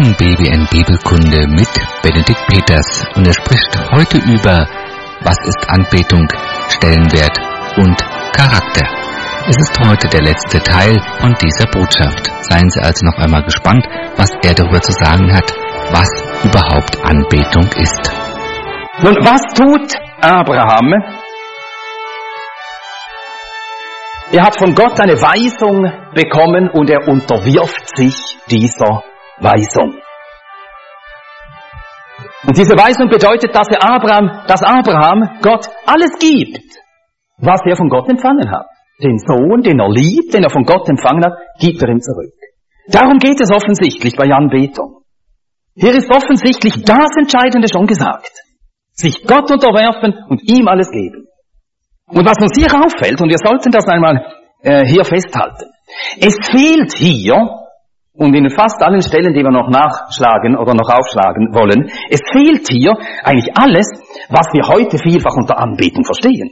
hören BWN Bibelkunde mit Benedikt Peters und er spricht heute über was ist Anbetung, Stellenwert und Charakter. Es ist heute der letzte Teil von dieser Botschaft. Seien Sie also noch einmal gespannt, was er darüber zu sagen hat, was überhaupt Anbetung ist. Nun, was tut Abraham? Er hat von Gott eine Weisung bekommen und er unterwirft sich dieser Weisung. Und diese Weisung bedeutet, dass Abraham Gott alles gibt, was er von Gott empfangen hat. Den Sohn, den er liebt, den er von Gott empfangen hat, gibt er ihm zurück. Darum geht es offensichtlich bei Anbetung. Hier ist offensichtlich das Entscheidende schon gesagt. Sich Gott unterwerfen und ihm alles geben. Und was uns hier auffällt, und wir sollten das einmal hier festhalten, es fehlt hier, und in fast allen Stellen, die wir noch nachschlagen oder noch aufschlagen wollen, es fehlt hier eigentlich alles, was wir heute vielfach unter Anbetung verstehen.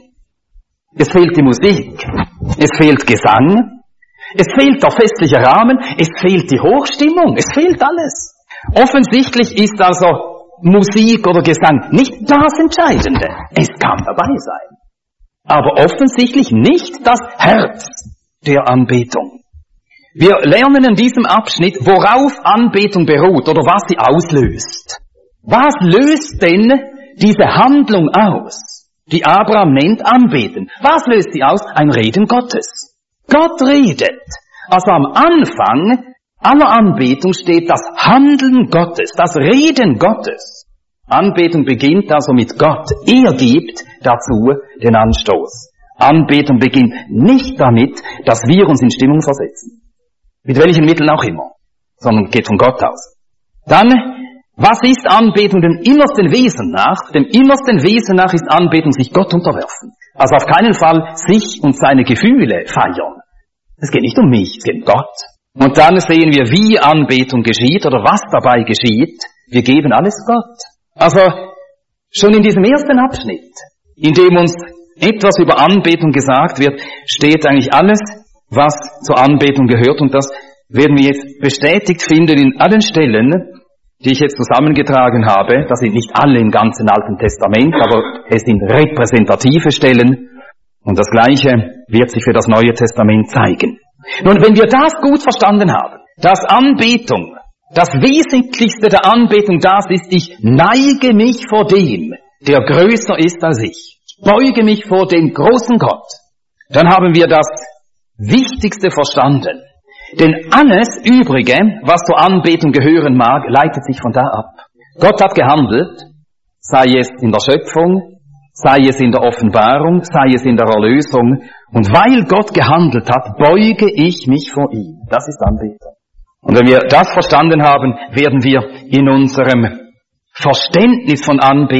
Es fehlt die Musik, es fehlt Gesang, es fehlt der festliche Rahmen, es fehlt die Hochstimmung, es fehlt alles. Offensichtlich ist also Musik oder Gesang nicht das Entscheidende. Es kann dabei sein. Aber offensichtlich nicht das Herz der Anbetung. Wir lernen in diesem Abschnitt, worauf Anbetung beruht oder was sie auslöst. Was löst denn diese Handlung aus, die Abraham nennt Anbeten? Was löst sie aus? Ein Reden Gottes. Gott redet. Also am Anfang aller Anbetung steht das Handeln Gottes, das Reden Gottes. Anbetung beginnt also mit Gott. Er gibt dazu den Anstoß. Anbetung beginnt nicht damit, dass wir uns in Stimmung versetzen. Mit welchen Mitteln auch immer. Sondern geht von Gott aus. Dann, was ist Anbetung dem innersten Wesen nach? Dem innersten Wesen nach ist Anbetung sich Gott unterwerfen. Also auf keinen Fall sich und seine Gefühle feiern. Es geht nicht um mich, es geht um Gott. Und dann sehen wir, wie Anbetung geschieht oder was dabei geschieht. Wir geben alles Gott. Also schon in diesem ersten Abschnitt, in dem uns etwas über Anbetung gesagt wird, steht eigentlich alles, was zur Anbetung gehört. Und das werden wir jetzt bestätigt finden in allen Stellen, die ich jetzt zusammengetragen habe. Das sind nicht alle im ganzen Alten Testament, aber es sind repräsentative Stellen. Und das Gleiche wird sich für das Neue Testament zeigen. Nun, wenn wir das gut verstanden haben, dass Anbetung das Wesentlichste der Anbetung das ist, ich neige mich vor dem, der größer ist als ich. Ich beuge mich vor dem großen Gott. Dann haben wir das Wichtigste verstanden. Denn alles Übrige, was zur Anbetung gehören mag, leitet sich von da ab. Gott hat gehandelt, sei es in der Schöpfung, sei es in der Offenbarung, sei es in der Erlösung. Und weil Gott gehandelt hat, beuge ich mich vor ihm. Das ist Anbetung. Und wenn wir das verstanden haben, werden wir in unserem Verständnis von Anbetung